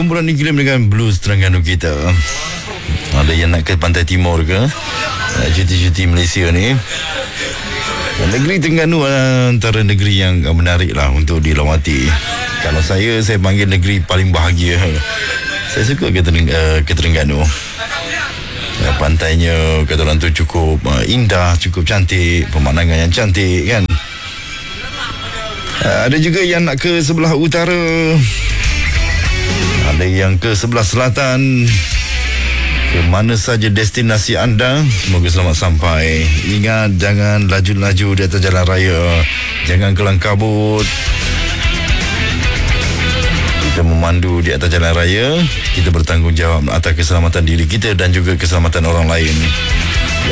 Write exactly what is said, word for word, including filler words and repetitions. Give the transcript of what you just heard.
Gemburan iklim dengan blues Terengganu kita. Ada yang nak ke pantai timur ke, nak cuti-cuti Malaysia ni. Negeri Terengganu antara negeri yang menarik lah untuk dilawati. Kalau saya, saya panggil negeri paling bahagia. Saya suka ke, Tereng, uh, ke Terengganu. Uh, pantainya kata orang tu cukup uh, indah, cukup cantik, pemandangan yang cantik kan. Uh, ada juga yang nak ke sebelah utara, ada yang ke sebelah selatan. Ke mana saja destinasi anda, semoga selamat sampai. Ingat, jangan laju-laju di atas jalan raya, jangan kelang kabut. Kita memandu di atas jalan raya, kita bertanggungjawab atas keselamatan diri kita dan juga keselamatan orang lain.